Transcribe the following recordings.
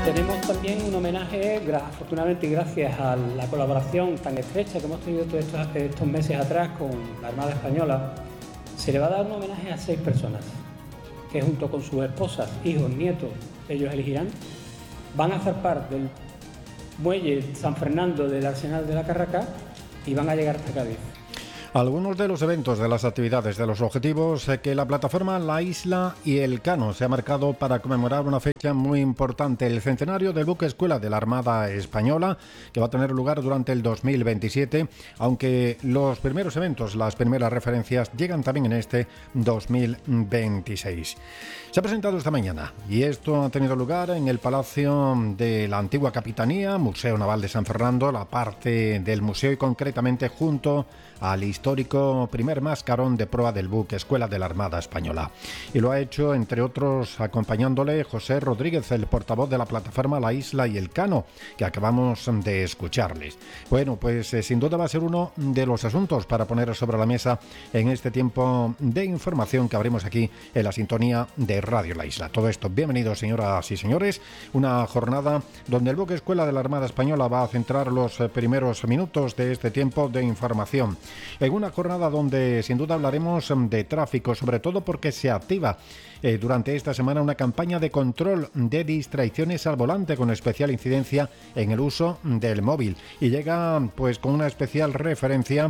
Tenemos también un homenaje, afortunadamente gracias a la colaboración tan estrecha que hemos tenido todos estos meses atrás con la Armada Española. Se le va a dar un homenaje a 6 personas que junto con sus esposas, hijos, nietos, ellos elegirán, van a zarpar del muelle San Fernando del Arsenal de la Carraca y van a llegar hasta Cádiz. Algunos de los eventos, de las actividades, de los objetivos que la plataforma La Isla y El Cano se ha marcado para conmemorar una fecha muy importante, el centenario del buque escuela de la Armada Española, que va a tener lugar durante el 2027, aunque los primeros eventos, las primeras referencias, llegan también en este 2026. Se ha presentado esta mañana y esto ha tenido lugar en el Palacio de la Antigua Capitanía, Museo Naval de San Fernando, la parte del museo y concretamente junto al histórico primer mascarón de proa del buque escuela de la Armada Española. Y lo ha hecho, entre otros, acompañándole José Rodríguez, el portavoz de la plataforma La Isla y El Cano, que acabamos de escucharles. Bueno, pues sin duda va a ser uno de los asuntos para poner sobre la mesa en este tiempo de información que abrimos aquí en la sintonía de Radio La Isla. Todo esto, bienvenidos señoras y señores, una jornada donde el buque escuela de la Armada Española va a centrar los primeros minutos de este tiempo de información. En una jornada donde sin duda hablaremos de tráfico, sobre todo porque se activa durante esta semana una campaña de control de distracciones al volante con especial incidencia en el uso del móvil y llega pues con una especial referencia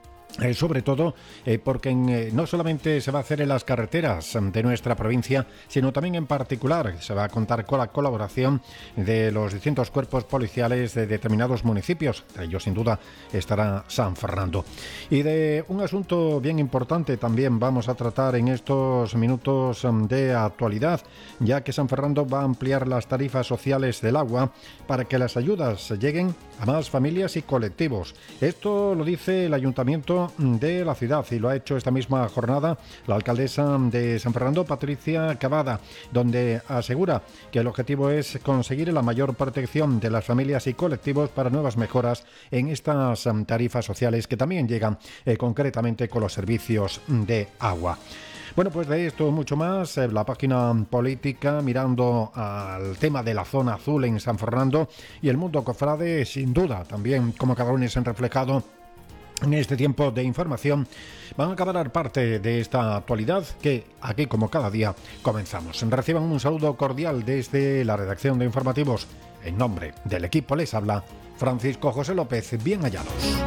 sobre todo porque no solamente se va a hacer en las carreteras de nuestra provincia, sino también en particular se va a contar con la colaboración de los distintos cuerpos policiales de determinados municipios. Entre ellos sin duda estará San Fernando. Y de un asunto bien importante también vamos a tratar en estos minutos de actualidad, ya que San Fernando va a ampliar las tarifas sociales del agua para que las ayudas lleguen a más familias y colectivos. Esto lo dice el Ayuntamiento de la ciudad y lo ha hecho esta misma jornada la alcaldesa de San Fernando, Patricia Cavada, donde asegura que el objetivo es conseguir la mayor protección de las familias y colectivos para nuevas mejoras en estas tarifas sociales que también llegan concretamente con los servicios de agua. Bueno, pues de esto mucho más, la página política mirando al tema de la zona azul en San Fernando y el mundo cofrade, sin duda, también como cada lunes han reflejado en este tiempo de información, van a acabar parte de esta actualidad que aquí como cada día comenzamos. Reciban un saludo cordial desde la redacción de informativos. En nombre del equipo les habla Francisco José López, bien hallados.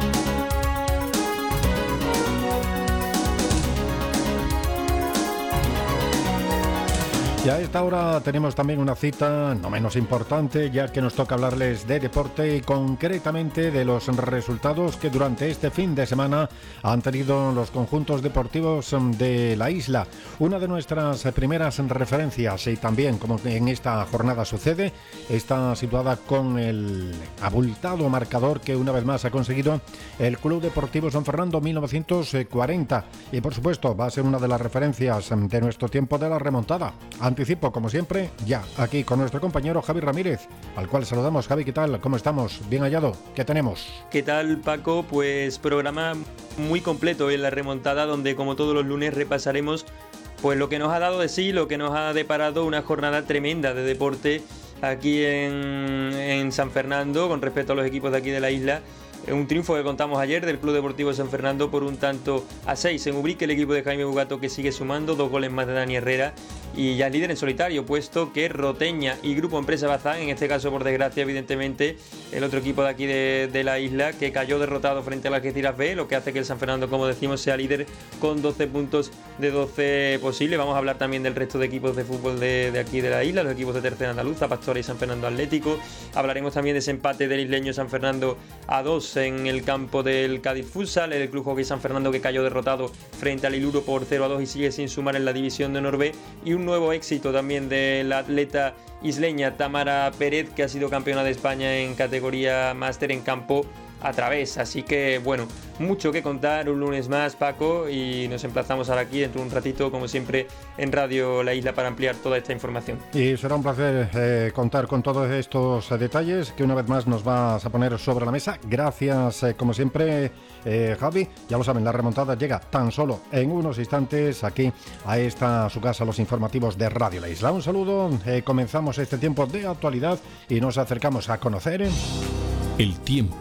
Y a esta hora tenemos también una cita no menos importante, ya que nos toca hablarles de deporte y concretamente de los resultados que durante este fin de semana han tenido los conjuntos deportivos de la isla. Una de nuestras primeras referencias y también, como en esta jornada sucede, está situada con el abultado marcador que una vez más ha conseguido el Club Deportivo San Fernando 1940 y por supuesto va a ser una de las referencias de nuestro tiempo de la remontada. Anticipo, como siempre, ya aquí con nuestro compañero Javi Ramírez, al cual saludamos. Javi, ¿qué tal? ¿Cómo estamos? ¿Bien hallado? ¿Qué tenemos? ¿Qué tal, Paco? Pues programa muy completo en la remontada, donde como todos los lunes repasaremos pues lo que nos ha dado de sí, lo que nos ha deparado una jornada tremenda de deporte aquí en San Fernando con respecto a los equipos de aquí de la isla. Un triunfo que contamos ayer del Club Deportivo San Fernando por 1-6 en Ubrique, el equipo de Jaime Bugato que sigue sumando 2 goles más de Dani Herrera y ya es líder en solitario, puesto que Roteña y Grupo Empresa Bazán, en este caso por desgracia evidentemente el otro equipo de aquí de la isla que cayó derrotado frente a la Algeciras B, lo que hace que el San Fernando, como decimos, sea líder con 12 puntos de 12 posibles. Vamos a hablar también del resto de equipos de fútbol de aquí de la isla, los equipos de Tercera Andaluza, Pastora y San Fernando Atlético. Hablaremos también de ese empate del isleño San Fernando a 2 en el campo del Cádiz Futsal, el Club Hockey San Fernando que cayó derrotado frente al Iluro por 0-2 y sigue sin sumar en la división de honor B, y un nuevo éxito también de la atleta isleña Tamara Pérez, que ha sido campeona de España en categoría máster en campo a través. Así que bueno, mucho que contar un lunes más, Paco, y nos emplazamos ahora aquí dentro de un ratito, como siempre, en Radio La Isla para ampliar toda esta información. Y será un placer contar con todos estos detalles que una vez más nos vas a poner sobre la mesa. Gracias, como siempre, Javi. Ya lo saben, la remontada llega tan solo en unos instantes aquí a esta su casa, los informativos de Radio La Isla. Un saludo, comenzamos este tiempo de actualidad y nos acercamos a conocer el tiempo.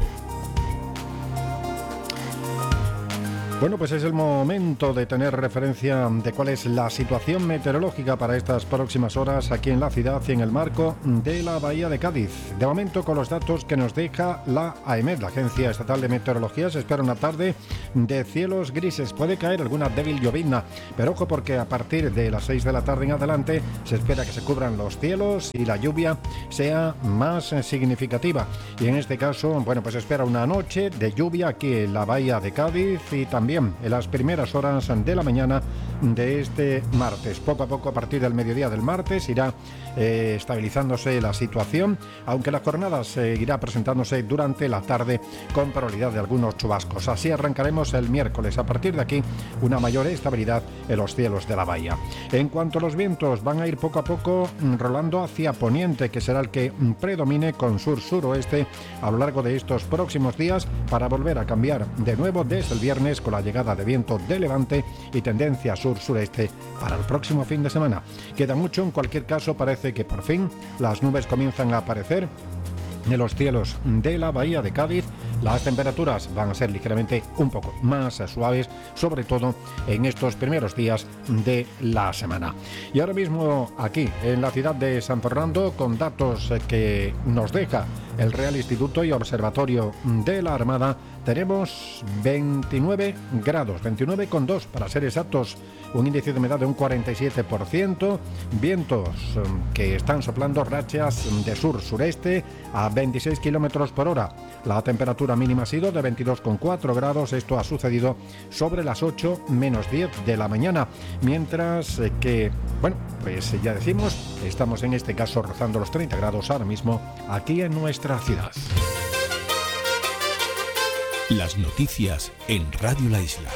Bueno, pues es el momento de tener referencia de cuál es la situación meteorológica para estas próximas horas aquí en la ciudad y en el marco de la Bahía de Cádiz. De momento, con los datos que nos deja la AEMET, la Agencia Estatal de Meteorología, se espera una tarde de cielos grises. Puede caer alguna débil llovizna, pero ojo porque a partir de las 6 de la tarde en adelante se espera que se cubran los cielos y la lluvia sea más significativa. Y en este caso, bueno, pues se espera una noche de lluvia aquí en la Bahía de Cádiz y también en las primeras horas de la mañana de este martes. Poco a poco, a partir del mediodía del martes, irá estabilizándose la situación, aunque la jornada seguirá presentándose durante la tarde con probabilidad de algunos chubascos. Así arrancaremos el miércoles. A partir de aquí, una mayor estabilidad en los cielos de la bahía. En cuanto a los vientos, van a ir poco a poco rolando hacia poniente, que será el que predomine con sur-suroeste a lo largo de estos próximos días, para volver a cambiar de nuevo desde el viernes con la llegada de viento de levante y tendencia sur-sureste para el próximo fin de semana. Queda mucho, en cualquier caso parece que por fin las nubes comienzan a aparecer en los cielos de la Bahía de Cádiz. Las temperaturas van a ser ligeramente un poco más suaves, sobre todo en estos primeros días de la semana. Y ahora mismo aquí en la ciudad de San Fernando, con datos que nos deja el Real Instituto y Observatorio de la Armada, tenemos 29 grados, 29,2 para ser exactos, un índice de humedad de un 47%, vientos que están soplando rachas de sur-sureste a 26 kilómetros por hora. La temperatura mínima ha sido de 22,4 grados, esto ha sucedido sobre las 8 menos 10 de la mañana, mientras que, bueno, pues ya decimos, estamos en este caso rozando los 30 grados ahora mismo aquí en nuestra ciudad. Las noticias en Radio La Isla.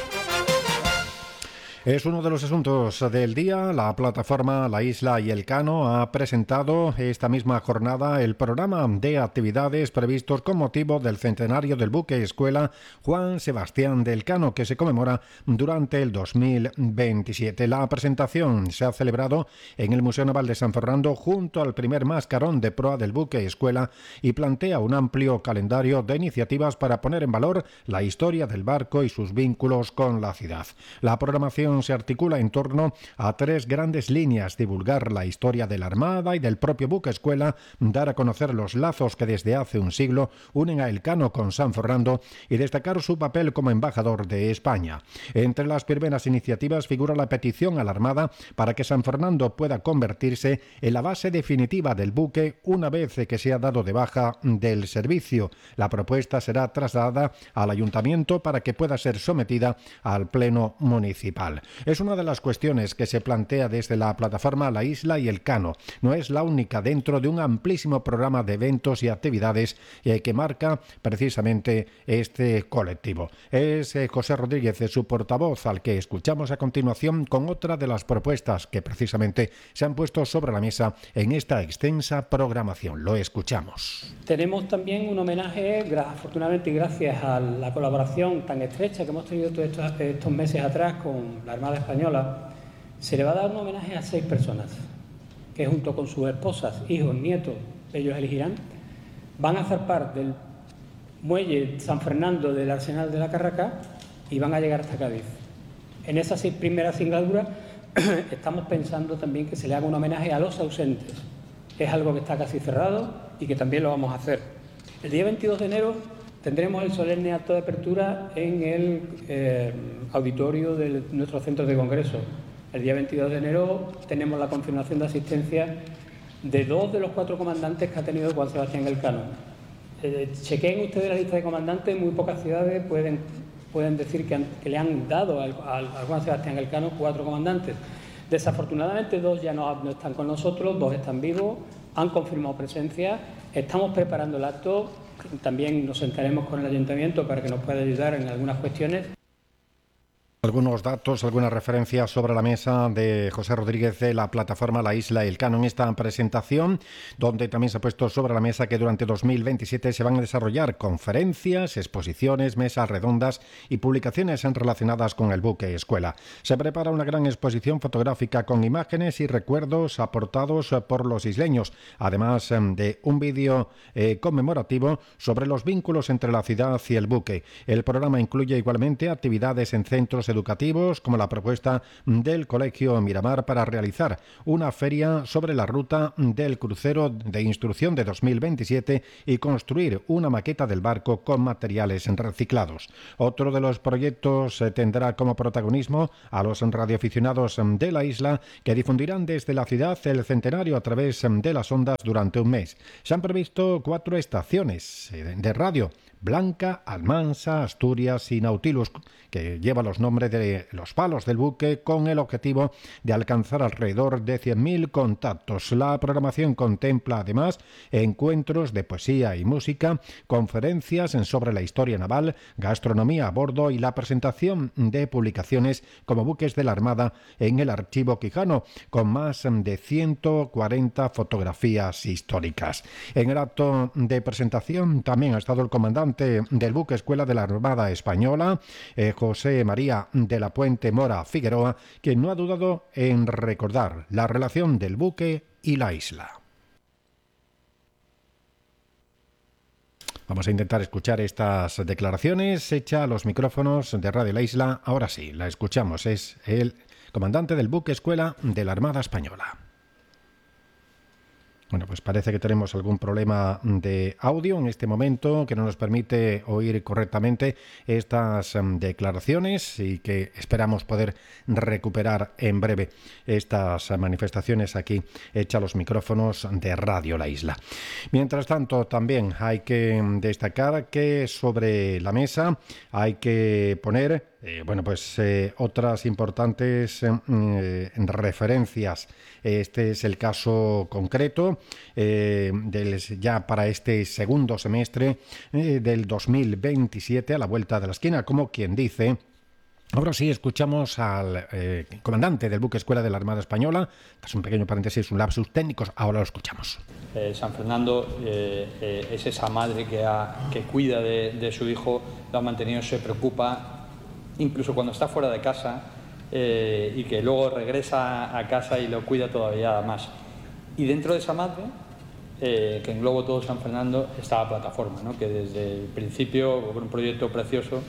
Es uno de los asuntos del día. La plataforma La Isla y Elcano ha presentado esta misma jornada el programa de actividades previstos con motivo del centenario del buque escuela Juan Sebastián de Elcano, que se conmemora durante el 2027. La presentación se ha celebrado en el Museo Naval de San Fernando junto al primer mascarón de proa del buque escuela y plantea un amplio calendario de iniciativas para poner en valor la historia del barco y sus vínculos con la ciudad. La programación se articula en torno a tres grandes líneas: divulgar la historia de la Armada y del propio buque escuela, dar a conocer los lazos que desde hace un siglo unen a Elcano con San Fernando y destacar su papel como embajador de España. Entre las primeras iniciativas figura la petición a la Armada para que San Fernando pueda convertirse en la base definitiva del buque una vez que sea dado de baja del servicio. La propuesta será trasladada al Ayuntamiento para que pueda ser sometida al Pleno Municipal. Es una de las cuestiones que se plantea desde la plataforma La Isla y Elcano. No es la única dentro de un amplísimo programa de eventos y actividades que marca precisamente este colectivo. Es José Rodríguez, su portavoz, al que escuchamos a continuación con otra de las propuestas que precisamente se han puesto sobre la mesa en esta extensa programación. Lo escuchamos. Tenemos también un homenaje, afortunadamente y gracias a la colaboración tan estrecha que hemos tenido todos estos meses atrás con la Armada Española. Se le va a dar un homenaje a 6 personas que junto con sus esposas, hijos, nietos, ellos elegirán, van a zarpar del muelle San Fernando del Arsenal de la Carraca y van a llegar hasta Cádiz. En esas 6 primeras singladuras estamos pensando también que se le haga un homenaje a los ausentes. Es algo que está casi cerrado y que también lo vamos a hacer. El día 22 de enero tendremos el solemne acto de apertura en el auditorio de nuestro centro de congreso. El día 22 de enero tenemos la confirmación de asistencia de 2 de los 4 comandantes que ha tenido Juan Sebastián Elcano. Chequeen ustedes la lista de comandantes, muy pocas ciudades pueden decir que le han dado a Juan Sebastián Elcano 4 comandantes. Desafortunadamente 2 ya no están con nosotros, 2 están vivos, han confirmado presencia, estamos preparando el acto. también nos sentaremos con el ayuntamiento para que nos pueda ayudar en algunas cuestiones. Algunos datos, algunas referencias sobre la mesa de José Rodríguez de la plataforma La Isla y el Cano en esta presentación, donde también se ha puesto sobre la mesa que durante 2027 se van a desarrollar conferencias, exposiciones, mesas redondas y publicaciones relacionadas con el buque escuela. Se prepara una gran exposición fotográfica con imágenes y recuerdos aportados por los isleños, además de un vídeo conmemorativo sobre los vínculos entre la ciudad y el buque. El programa incluye igualmente actividades en centros educativos, como la propuesta del Colegio Miramar para realizar una feria sobre la ruta del crucero de instrucción de 2027 y construir una maqueta del barco con materiales reciclados. Otro de los proyectos tendrá como protagonismo a los radioaficionados de la isla, que difundirán desde la ciudad el centenario a través de las ondas durante un mes. Se han previsto 4 estaciones de radio: Blanca, Almansa, Asturias y Nautilus, que lleva los nombres de los palos del buque, con el objetivo de alcanzar alrededor de 100.000 contactos. La programación contempla además encuentros de poesía y música, conferencias sobre la historia naval, gastronomía a bordo y la presentación de publicaciones como buques de la Armada en el Archivo Quijano, con más de 140 fotografías históricas. En el acto de presentación también ha estado el comandante del buque escuela de la Armada Española, José María de la Puente Mora Figueroa, quien no ha dudado en recordar la relación del buque y la isla. Vamos a intentar escuchar estas declaraciones hechas a los micrófonos de Radio La Isla. Ahora sí, la escuchamos. Es el comandante del buque escuela de la Armada Española. Bueno, pues parece que tenemos algún problema de audio en este momento que no nos permite oír correctamente estas declaraciones, y que esperamos poder recuperar en breve estas manifestaciones aquí hechas a los micrófonos de Radio La Isla. Mientras tanto, también hay que destacar que sobre la mesa hay que poner otras importantes referencias. Este es el caso concreto ya para este segundo semestre del 2027, a la vuelta de la esquina, como quien dice. Ahora sí, escuchamos al comandante del buque escuela de la Armada Española. Es un pequeño paréntesis, un lapsus técnico. Ahora lo escuchamos. San Fernando es esa madre que cuida de su hijo, lo ha mantenido, se preocupa, incluso cuando está fuera de casa, y que luego regresa a casa y lo cuida todavía más. Y dentro de esa madre, que engloba todo San Fernando, está la plataforma, ¿no? Que desde el principio, con un proyecto precioso,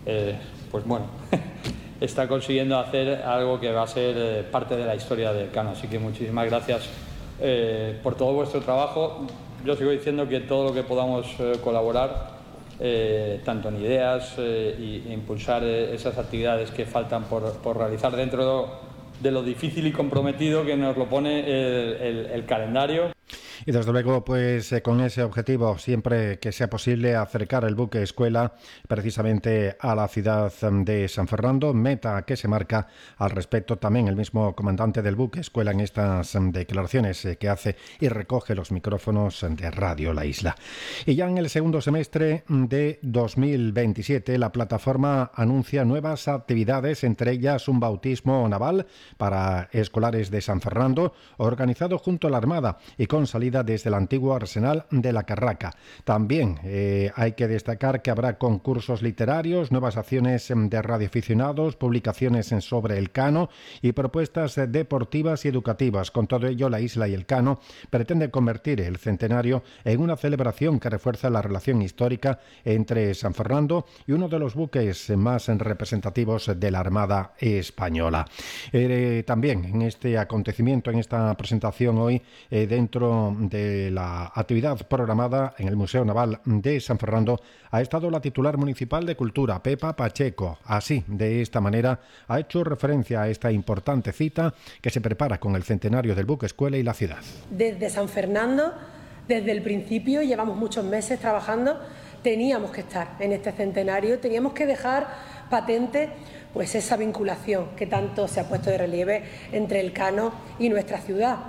está consiguiendo hacer algo que va a ser parte de la historia del Cano. Así que muchísimas gracias por todo vuestro trabajo. Yo sigo diciendo que todo lo que podamos colaborar, tanto en ideas e impulsar esas actividades que faltan por realizar dentro de lo difícil y comprometido que nos lo pone el calendario. Y desde luego, pues con ese objetivo, siempre que sea posible, acercar el buque escuela precisamente a la ciudad de San Fernando, meta que se marca al respecto también el mismo comandante del buque escuela en estas declaraciones que hace y recoge los micrófonos de Radio La Isla. Y ya en el segundo semestre de 2027, la plataforma anuncia nuevas actividades, entre ellas un bautismo naval para escolares de San Fernando, organizado junto a la Armada y con salida desde el antiguo arsenal de la Carraca. También hay que destacar que habrá concursos literarios, nuevas acciones de radioaficionados, publicaciones sobre el Cano y propuestas deportivas y educativas. Con todo ello, la isla y el Cano pretenden convertir el centenario en una celebración que refuerza la relación histórica entre San Fernando y uno de los buques más representativos de la Armada Española. También en este acontecimiento, en esta presentación hoy, dentro de la actividad programada en el Museo Naval de San Fernando, ha estado la titular municipal de Cultura, Pepa Pacheco. Así, de esta manera, ha hecho referencia a esta importante cita que se prepara con el centenario del buque escuela y la ciudad. Desde San Fernando, desde el principio, llevamos muchos meses trabajando, teníamos que estar en este centenario, teníamos que dejar patente pues esa vinculación que tanto se ha puesto de relieve entre el Cano y nuestra ciudad.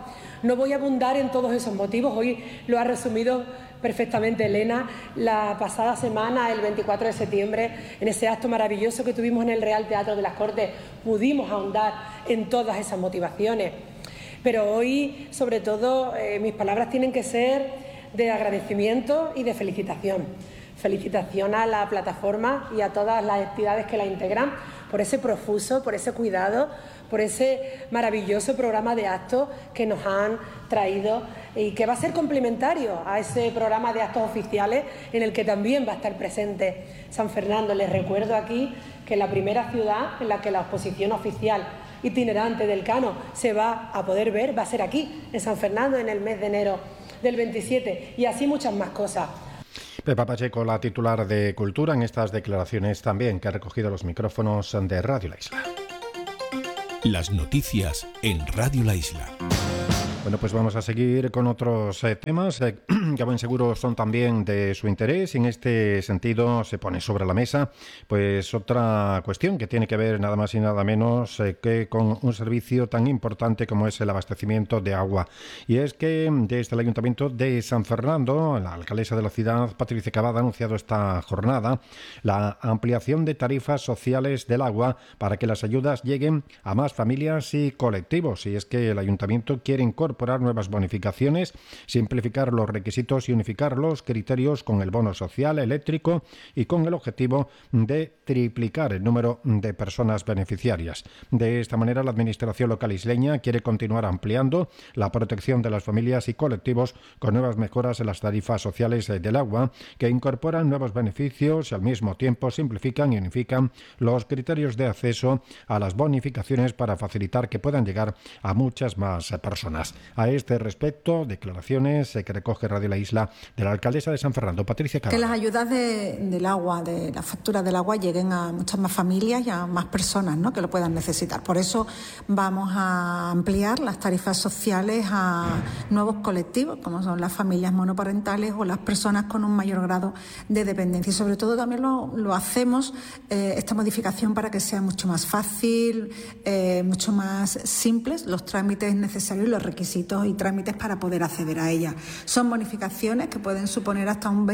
No voy a abundar en todos esos motivos, hoy lo ha resumido perfectamente Elena. La pasada semana, el 24 de septiembre, en ese acto maravilloso que tuvimos en el Real Teatro de las Cortes, pudimos ahondar en todas esas motivaciones. Pero hoy, sobre todo, mis palabras tienen que ser de agradecimiento y de felicitación. Felicitación a la plataforma y a todas las entidades que la integran por ese profuso, por ese cuidado, por ese maravilloso programa de actos que nos han traído y que va a ser complementario a ese programa de actos oficiales en el que también va a estar presente San Fernando. Les recuerdo aquí que la primera ciudad en la que la exposición oficial itinerante del Cano se va a poder ver va a ser aquí, en San Fernando, en el mes de enero del 27, y así muchas más cosas. Pepa Pacheco, la titular de Cultura, en estas declaraciones también que ha recogido los micrófonos de Radio La Isla. Las noticias en Radio La Isla. Bueno, pues vamos a seguir con otros temas que buen seguro son también de su interés. En este sentido se pone sobre la mesa pues otra cuestión que tiene que ver nada más y nada menos que con un servicio tan importante como es el abastecimiento de agua. Y es que desde el Ayuntamiento de San Fernando, la alcaldesa de la ciudad, Patricia Cavada, ha anunciado esta jornada la ampliación de tarifas sociales del agua para que las ayudas lleguen a más familias y colectivos. Y es que el Ayuntamiento quiere incorporar nuevas bonificaciones, simplificar los requisitos y unificar los criterios con el bono social eléctrico y con el objetivo de triplicar el número de personas beneficiarias. De esta manera, la Administración local isleña quiere continuar ampliando la protección de las familias y colectivos con nuevas mejoras en las tarifas sociales del agua que incorporan nuevos beneficios y al mismo tiempo simplifican y unifican los criterios de acceso a las bonificaciones para facilitar que puedan llegar a muchas más personas. A este respecto, declaraciones que recoge Radio La Isla de la alcaldesa de San Fernando, Patricia Cavada. Que las ayudas del agua, de las facturas del agua, lleguen a muchas más familias y a más personas, ¿no?, que lo puedan necesitar. Por eso vamos a ampliar las tarifas sociales a nuevos colectivos, como son las familias monoparentales o las personas con un mayor grado de dependencia. Y sobre todo también lo hacemos, esta modificación, para que sea mucho más fácil, mucho más simples los trámites necesarios y los requisitos y trámites para poder acceder a ella. Son bonificaciones que pueden suponer hasta un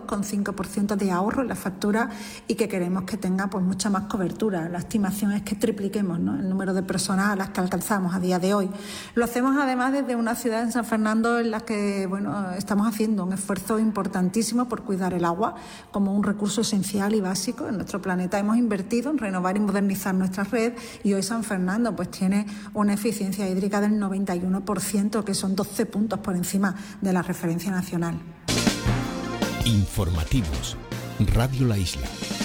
22,5% de ahorro en la factura y que queremos que tenga pues mucha más cobertura. La estimación es que tripliquemos, ¿no?, el número de personas a las que alcanzamos a día de hoy. Lo hacemos además desde una ciudad en San Fernando en la que estamos haciendo un esfuerzo importantísimo por cuidar el agua como un recurso esencial y básico en nuestro planeta. Hemos invertido en renovar y modernizar nuestra red y hoy San Fernando pues tiene una eficiencia hídrica del 91%, que son 12 puntos por encima de la referencia nacional. Informativos. Radio La Isla.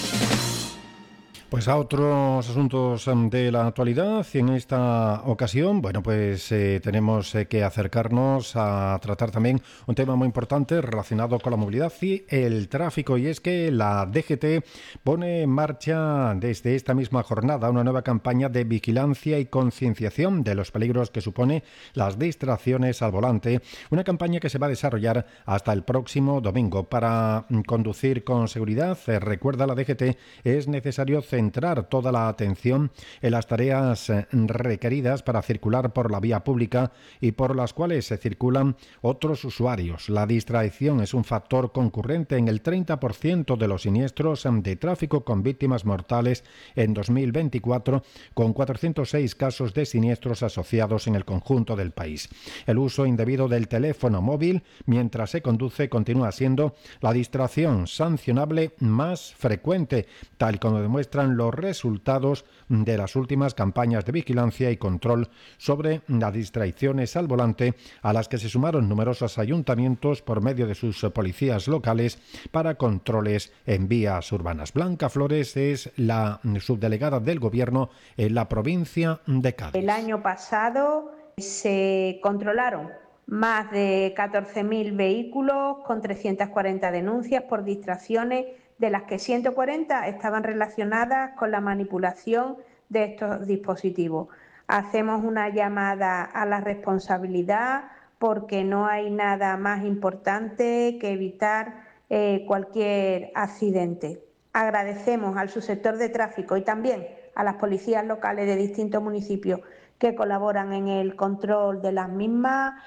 Pues a otros asuntos de la actualidad, y en esta ocasión, bueno, pues tenemos que acercarnos a tratar también un tema muy importante relacionado con la movilidad y el tráfico, y es que la DGT pone en marcha desde esta misma jornada una nueva campaña de vigilancia y concienciación de los peligros que supone las distracciones al volante, una campaña que se va a desarrollar hasta el próximo domingo. Para conducir con seguridad, recuerda la DGT, es necesario centrar toda la atención en las tareas requeridas para circular por la vía pública y por las cuales se circulan otros usuarios. La distracción es un factor concurrente en el 30% de los siniestros de tráfico, con víctimas mortales en 2024, con 406 casos de siniestros asociados en el conjunto del país. El uso indebido del teléfono móvil mientras se conduce continúa siendo la distracción sancionable más frecuente, tal como demuestran los resultados de las últimas campañas de vigilancia y control sobre las distracciones al volante, a las que se sumaron numerosos ayuntamientos por medio de sus policías locales para controles en vías urbanas. Blanca Flores es la subdelegada del Gobierno en la provincia de Cádiz. El año pasado se controlaron más de 14.000 vehículos con 340 denuncias por distracciones, de las que 140 estaban relacionadas con la manipulación de estos dispositivos. Hacemos una llamada a la responsabilidad porque no hay nada más importante que evitar cualquier accidente. Agradecemos al subsector de tráfico y también a las policías locales de distintos municipios que colaboran en el control de las mismas,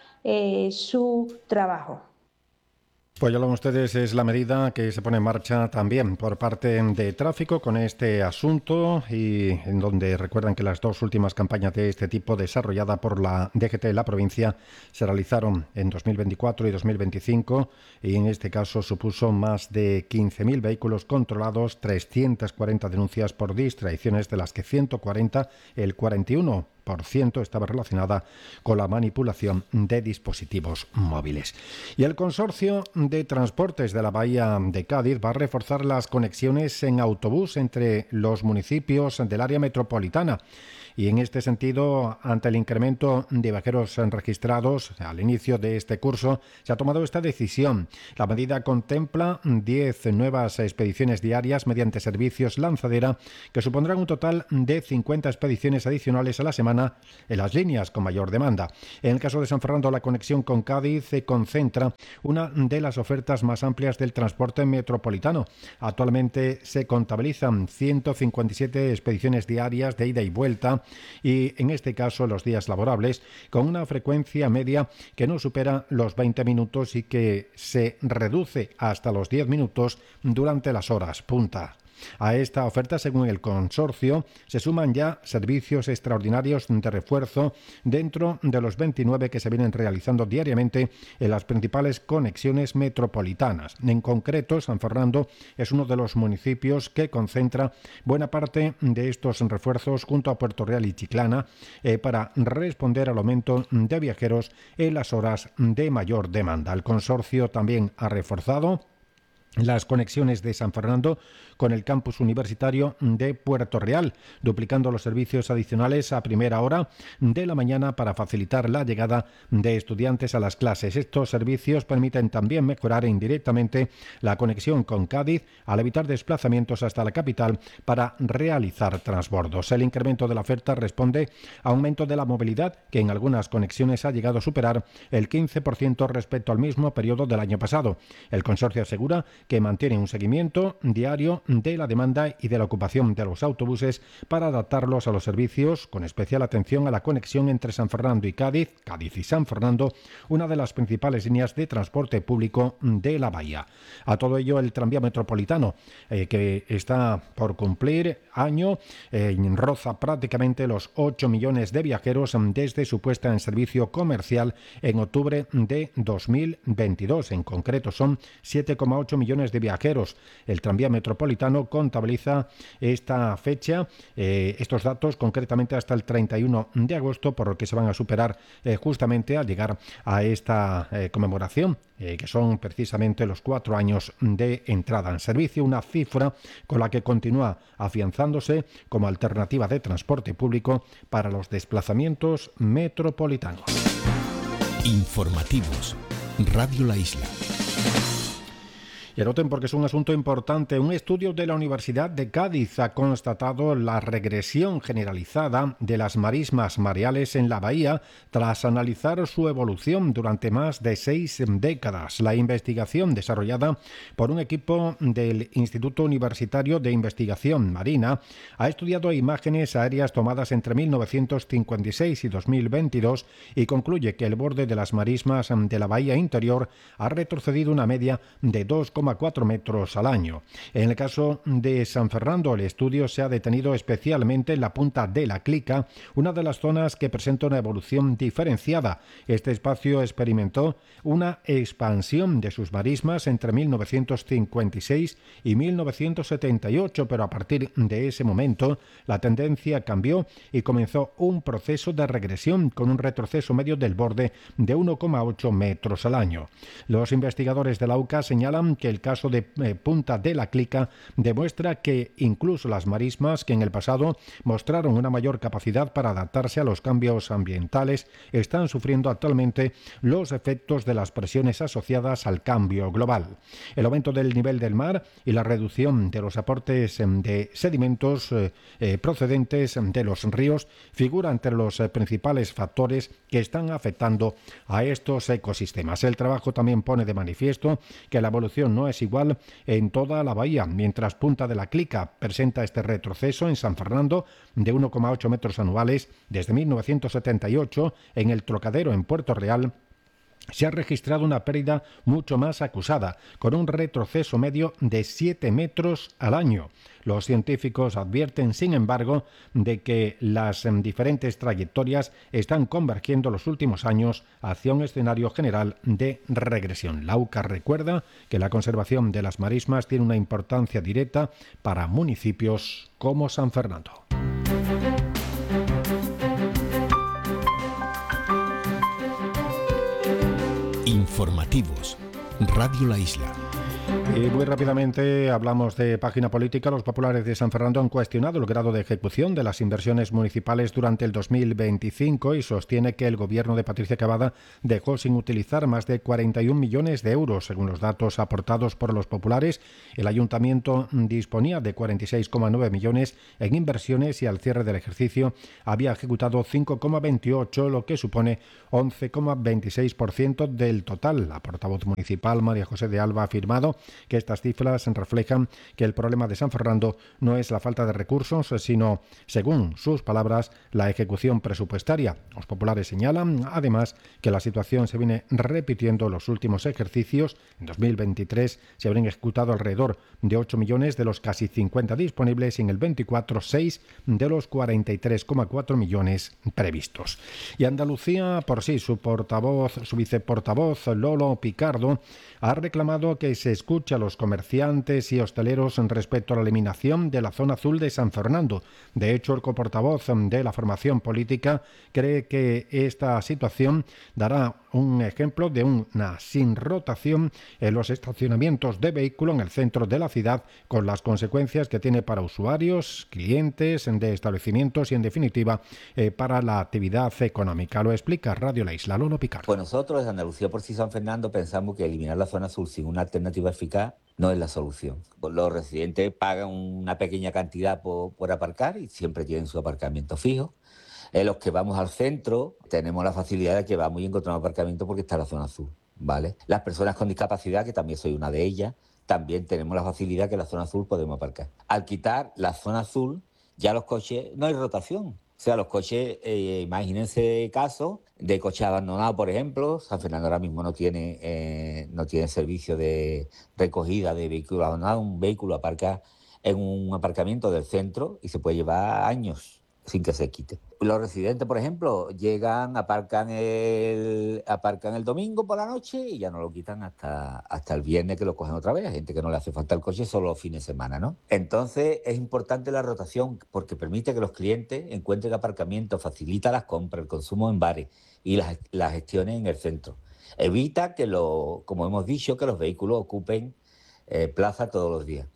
su trabajo. Pues ya lo ven ustedes, es la medida que se pone en marcha también por parte de Tráfico con este asunto, y en donde recuerdan que las dos últimas campañas de este tipo desarrolladas por la DGT de la provincia se realizaron en 2024 y 2025, y en este caso supuso más de 15.000 vehículos controlados, 340 denuncias por distracciones, de las que 140, el 41%, estaba relacionada con la manipulación de dispositivos móviles. Y el Consorcio de Transportes de la Bahía de Cádiz va a reforzar las conexiones en autobús entre los municipios del área metropolitana. Y en este sentido, ante el incremento de viajeros registrados al inicio de este curso, se ha tomado esta decisión. La medida contempla 10 nuevas expediciones diarias mediante servicios lanzadera, que supondrán un total de 50 expediciones adicionales a la semana en las líneas con mayor demanda. En el caso de San Fernando, la conexión con Cádiz se concentra una de las ofertas más amplias del transporte metropolitano. Actualmente se contabilizan 157 expediciones diarias de ida y vuelta, y en este caso los días laborables, con una frecuencia media que no supera los 20 minutos y que se reduce hasta los 10 minutos durante las horas punta. A esta oferta, según el consorcio, se suman ya servicios extraordinarios de refuerzo dentro de los 29 que se vienen realizando diariamente en las principales conexiones metropolitanas. En concreto, San Fernando es uno de los municipios que concentra buena parte de estos refuerzos junto a Puerto Real y Chiclana, para responder al aumento de viajeros en las horas de mayor demanda. El consorcio también ha reforzado las conexiones de San Fernando con el campus universitario de Puerto Real, duplicando los servicios adicionales a primera hora de la mañana para facilitar la llegada de estudiantes a las clases. Estos servicios permiten también mejorar indirectamente la conexión con Cádiz al evitar desplazamientos hasta la capital para realizar transbordos. El incremento de la oferta responde a aumento de la movilidad, que en algunas conexiones ha llegado a superar el 15% respecto al mismo periodo del año pasado. El consorcio asegura que mantiene un seguimiento diario de la demanda y de la ocupación de los autobuses para adaptarlos a los servicios, con especial atención a la conexión entre San Fernando y Cádiz, Cádiz y San Fernando, una de las principales líneas de transporte público de la bahía. A todo ello, el tranvía metropolitano, que está por cumplir año, roza prácticamente los 8 millones de viajeros desde su puesta en servicio comercial en octubre de 2022. En concreto, son 7,8 millones de viajeros. El tranvía metropolitano contabiliza esta fecha, estos datos concretamente hasta el 31 de agosto, por lo que se van a superar justamente al llegar a esta conmemoración, que son precisamente los 4 años de entrada en servicio, una cifra con la que continúa afianzándose como alternativa de transporte público para los desplazamientos metropolitanos. Informativos. Radio La Isla. Y anoten, porque es un asunto importante, un estudio de la Universidad de Cádiz ha constatado la regresión generalizada de las marismas mareales en la bahía tras analizar su evolución durante más de 6 décadas. La investigación, desarrollada por un equipo del Instituto Universitario de Investigación Marina, ha estudiado imágenes aéreas tomadas entre 1956 y 2022 y concluye que el borde de las marismas de la bahía interior ha retrocedido una media de 2,4 metros al año. En el caso de San Fernando, el estudio se ha detenido especialmente en la punta de la Clica, una de las zonas que presenta una evolución diferenciada. Este espacio experimentó una expansión de sus marismas entre 1956 y 1978, pero a partir de ese momento la tendencia cambió y comenzó un proceso de regresión con un retroceso medio del borde de 1,8 metros al año. Los investigadores de la UCA señalan que el caso de Punta de la Clica demuestra que incluso las marismas, que en el pasado mostraron una mayor capacidad para adaptarse a los cambios ambientales, están sufriendo actualmente los efectos de las presiones asociadas al cambio global. El aumento del nivel del mar y la reducción de los aportes de sedimentos procedentes de los ríos figura entre los principales factores que están afectando a estos ecosistemas. El trabajo también pone de manifiesto que la evolución no es igual en toda la bahía, mientras Punta de la Clica presenta este retroceso en San Fernando de 1,8 metros anuales desde 1978, en el Trocadero, en Puerto Real, se ha registrado una pérdida mucho más acusada, con un retroceso medio de 7 metros al año. Los científicos advierten, sin embargo, de que las diferentes trayectorias están convergiendo los últimos años hacia un escenario general de regresión. La UCA recuerda que la conservación de las marismas tiene una importancia directa para municipios como San Fernando. Informativos. Radio La Isla. Y muy rápidamente hablamos de página política. Los populares de San Fernando han cuestionado el grado de ejecución de las inversiones municipales durante el 2025 y sostiene que el gobierno de Patricia Cavada dejó sin utilizar más de 41 millones de euros. Según los datos aportados por los populares, el ayuntamiento disponía de 46,9 millones en inversiones y al cierre del ejercicio había ejecutado 5,28, lo que supone 11,26% del total. La portavoz municipal, María José de Alba, ha afirmado que estas cifras reflejan que el problema de San Fernando no es la falta de recursos, sino, según sus palabras, la ejecución presupuestaria. Los populares señalan, además, que la situación se viene repitiendo en los últimos ejercicios. En 2023 se habrían ejecutado alrededor de 8 millones de los casi 50 disponibles y en el 24, 6 de los 43,4 millones previstos. Y Andalucía, por sí, su viceportavoz, Lolo Picardo, ha reclamado que se escuche a los comerciantes y hosteleros respecto a la eliminación de la zona azul de San Fernando. De hecho, el coportavoz de la formación política cree que esta situación dará un ejemplo de una sin rotación en los estacionamientos de vehículos en el centro de la ciudad, con las consecuencias que tiene para usuarios, clientes de establecimientos y, en definitiva, para la actividad económica. Lo explica Radio La Isla, Lolo Picardo. Pues nosotros desde Andalucía por sí San Fernando pensamos que eliminar la zona azul sin una alternativa eficaz no es la solución. Los residentes pagan una pequeña cantidad por aparcar y siempre tienen su aparcamiento fijo. Los que vamos al centro tenemos la facilidad de que vamos y encontramos aparcamiento porque está la zona azul, ¿vale? Las personas con discapacidad, que también soy una de ellas, también tenemos la facilidad que en la zona azul podemos aparcar. Al quitar la zona azul, ya los coches, no hay rotación. O sea, los coches, imagínense casos de coches abandonados, por ejemplo. San Fernando ahora mismo no tiene servicio de recogida de vehículos abandonados. Un vehículo aparca en un aparcamiento del centro y se puede llevar años sin que se quite. Los residentes, por ejemplo, llegan, aparcan el domingo por la noche y ya no lo quitan hasta el viernes, que lo cogen otra vez. Hay gente que no le hace falta el coche solo los fines de semana, ¿no? Entonces es importante la rotación porque permite que los clientes encuentren aparcamiento, facilita las compras, el consumo en bares y las gestiones en el centro. Evita que, como hemos dicho, que los vehículos ocupen plaza todos los días.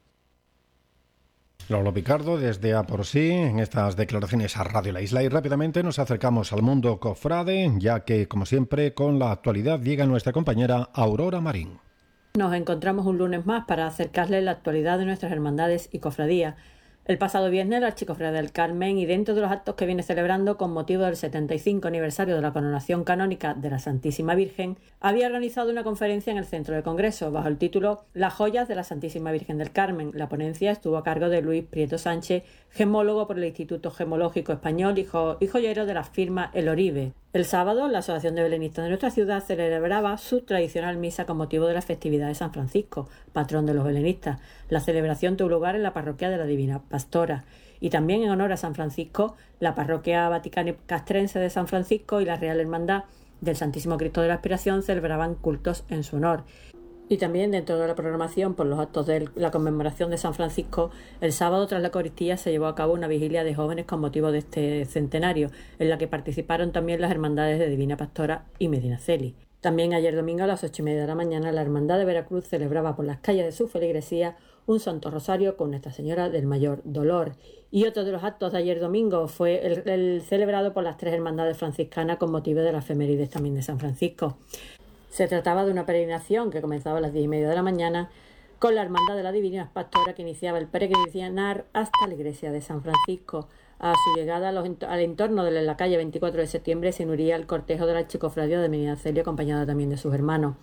Lolo Picardo desde A por sí en estas declaraciones a Radio La Isla, y rápidamente nos acercamos al mundo cofrade, ya que, como siempre, con la actualidad llega nuestra compañera Aurora Marín. Nos encontramos un lunes más para acercarles la actualidad de nuestras hermandades y cofradías. El pasado viernes, la Archicofradía del Carmen, y dentro de los actos que viene celebrando con motivo del 75 aniversario de la coronación canónica de la Santísima Virgen, había organizado una conferencia en el Centro de Congreso bajo el título Las joyas de la Santísima Virgen del Carmen. La ponencia estuvo a cargo de Luis Prieto Sánchez, gemólogo por el Instituto Gemológico Español y joyero de la firma El Oribe. El sábado, la Asociación de Belenistas de nuestra ciudad celebraba su tradicional misa con motivo de la festividad de San Francisco, patrón de los belenistas. La celebración tuvo lugar en la parroquia de la Divina Pastora. Y también en honor a San Francisco, la parroquia vaticana castrense de San Francisco y la Real Hermandad del Santísimo Cristo de la Aspiración celebraban cultos en su honor. Y también dentro de la programación por los actos de la conmemoración de San Francisco, el sábado tras la Eucaristía se llevó a cabo una vigilia de jóvenes con motivo de este centenario, en la que participaron también las hermandades de Divina Pastora y Medinaceli. También ayer domingo a las 8:30 de la mañana, la Hermandad de Veracruz celebraba por las calles de su feligresía un Santo Rosario con Nuestra Señora del Mayor Dolor. Y otro de los actos de ayer domingo fue el celebrado por las 3 hermandades franciscanas con motivo de la efemérides también de San Francisco. Se trataba de una peregrinación que comenzaba a las 10:30 de la mañana con la Hermandad de la Divina Pastora, que iniciaba el peregrinar hasta la iglesia de San Francisco. A su llegada al entorno de la calle 24 de septiembre se uniría el cortejo de la Archicofradía de Medinaceli, acompañada también de sus hermanos.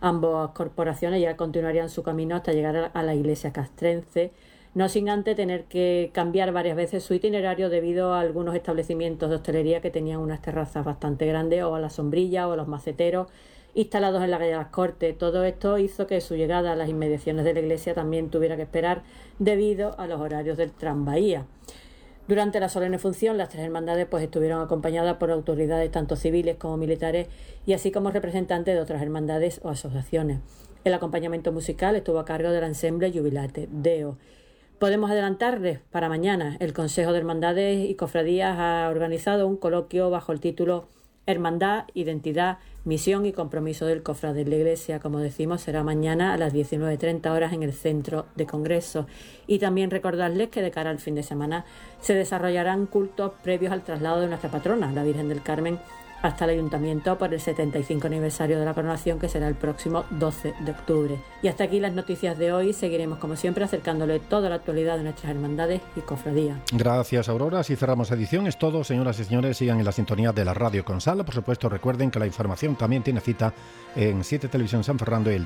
Ambas corporaciones ya continuarían su camino hasta llegar a la iglesia castrense, no sin antes tener que cambiar varias veces su itinerario debido a algunos establecimientos de hostelería que tenían unas terrazas bastante grandes, o a la sombrilla o a los maceteros instalados en la calle de las Cortes. Todo esto hizo que su llegada a las inmediaciones de la iglesia también tuviera que esperar debido a los horarios del tranvía. Durante la solemne función, las tres hermandades estuvieron acompañadas por autoridades tanto civiles como militares, y así como representantes de otras hermandades o asociaciones. El acompañamiento musical estuvo a cargo del ensemble Jubilate Deo. Podemos adelantarles para mañana. El Consejo de Hermandades y Cofradías ha organizado un coloquio bajo el título Hermandad, Identidad, Misión y Compromiso del Cofrade de la Iglesia. Como decimos, será mañana a las 19:30 horas en el Centro de Congresos. Y también recordarles que de cara al fin de semana se desarrollarán cultos previos al traslado de nuestra patrona, la Virgen del Carmen, hasta el Ayuntamiento por el 75 aniversario de la coronación, que será el próximo 12 de octubre. Y hasta aquí las noticias de hoy. Seguiremos, como siempre, acercándole toda la actualidad de nuestras hermandades y cofradías. Gracias, Aurora. Si cerramos edición, es todo. Señoras y señores, sigan en la sintonía de la Radio Consal. Por supuesto, recuerden que la información también tiene cita en 7 Televisión San Fernando y el